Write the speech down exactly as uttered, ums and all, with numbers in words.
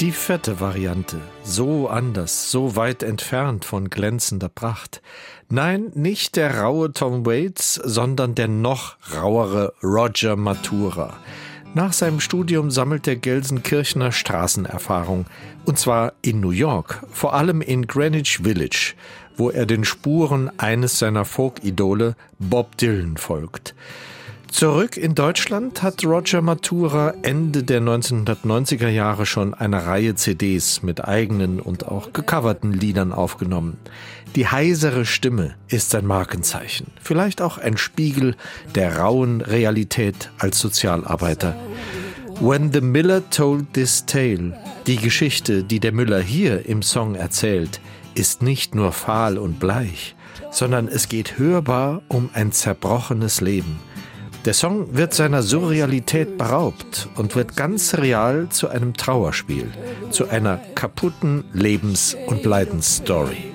Die fette Variante, so anders, so weit entfernt von glänzender Pracht. Nein, nicht der raue Tom Waits, sondern der noch rauere Roger Matura. Nach seinem Studium sammelt der Gelsenkirchener Straßenerfahrung. Und zwar in New York, vor allem in Greenwich Village, wo er den Spuren eines seiner Folk-Idole, Bob Dylan, folgt. Zurück in Deutschland hat Roger Matura Ende der neunzehnhundertneunziger Jahre schon eine Reihe C Ds mit eigenen und auch gecoverten Liedern aufgenommen. Die heisere Stimme ist sein Markenzeichen, vielleicht auch ein Spiegel der rauen Realität als Sozialarbeiter. When the Miller told this tale, die Geschichte, die der Müller hier im Song erzählt, ist nicht nur fahl und bleich, sondern es geht hörbar um ein zerbrochenes Leben. Der Song wird seiner Surrealität beraubt und wird ganz real zu einem Trauerspiel, zu einer kaputten Lebens- und Leidensstory.